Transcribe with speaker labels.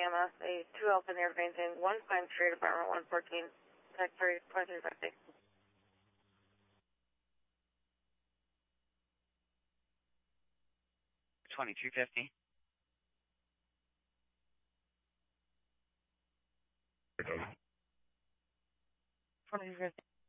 Speaker 1: EMS, a 2 Alpha near maintain 1 Pine Street, apartment 114, tech 3.350.
Speaker 2: 2250.
Speaker 1: 2250.